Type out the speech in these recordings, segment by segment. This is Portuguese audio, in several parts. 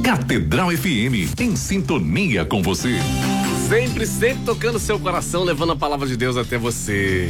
Catedral FM, em sintonia com você. Sempre tocando seu coração, levando a palavra de Deus até você.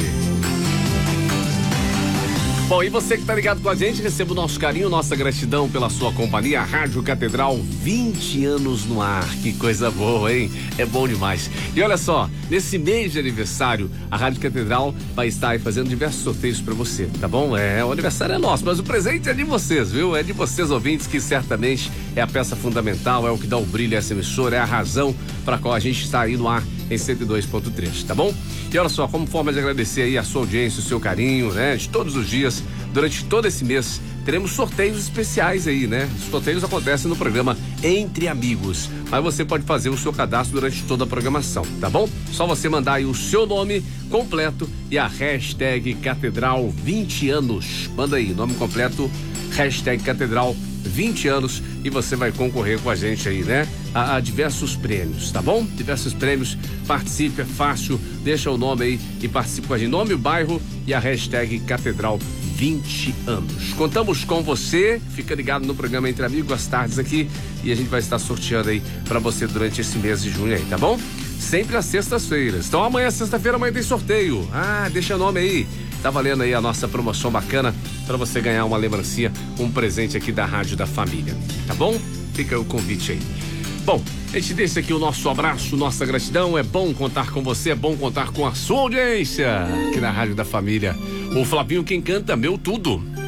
Bom, e você que tá ligado com a gente, receba o nosso carinho, nossa gratidão pela sua companhia. Rádio Catedral, 20 anos no ar. Que coisa boa, hein? É bom demais. E olha só, nesse mês de aniversário, a Rádio Catedral vai estar aí fazendo diversos sorteios pra você, tá bom? O aniversário é nosso, mas o presente é de vocês, viu? É de vocês, ouvintes, que certamente é a peça fundamental, é o que dá o brilho a essa emissora, é a razão para qual a gente está aí no ar em 102.3, tá bom? E olha só, como forma de agradecer aí a sua audiência, o seu carinho, né? De todos os dias, durante todo esse mês, teremos sorteios especiais aí, né? Os sorteios acontecem no programa Entre Amigos, mas você pode fazer o seu cadastro durante toda a programação, tá bom? Só você mandar aí o seu nome completo e a hashtag Catedral 20 anos. Manda aí, nome completo, hashtag Catedral 20 anos e você vai concorrer com a gente aí, né? A diversos prêmios, tá bom? Diversos prêmios, participe, é fácil, deixa o nome aí e participe com a gente. Nome, o bairro e a hashtag Catedral 20 anos. Contamos com você, fica ligado no programa Entre Amigos às tardes aqui e a gente vai estar sorteando aí pra você durante esse mês de junho aí, tá bom? Sempre às sextas-feiras. Então amanhã, sexta-feira, amanhã tem sorteio. Deixa o nome aí. Tá valendo aí a nossa promoção bacana para você ganhar uma lembrancinha, um presente aqui da Rádio da Família, tá bom? Fica aí o convite aí. Bom, a gente deixa aqui o nosso abraço, nossa gratidão. É bom contar com você, é bom contar com a sua audiência aqui na Rádio da Família. O Flavinho quem canta, meu tudo.